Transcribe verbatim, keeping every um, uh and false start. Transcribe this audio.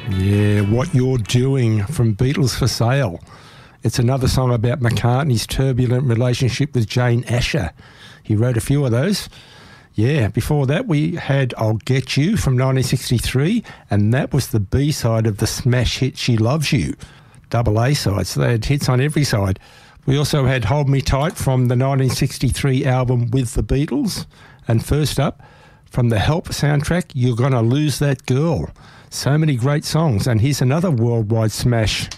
Yeah, What You're Doing from Beatles for Sale. It's another song about McCartney's turbulent relationship with Jane Asher. He wrote a few of those. Yeah, before that we had I'll Get You from nineteen sixty-three, and that was the B-side of the smash hit She Loves You. Double A-side, so they had hits on every side. We also had Hold Me Tight from the nineteen sixty-three album With the Beatles. And first up, from the Help soundtrack, You're Gonna Lose That Girl. So many great songs, and here's another worldwide smash.